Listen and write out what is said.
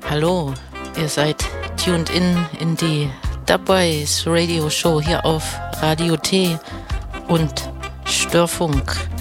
Hallo, ihr seid tuned in die Dubwise Radio Show hier auf Radio T und Störfunk.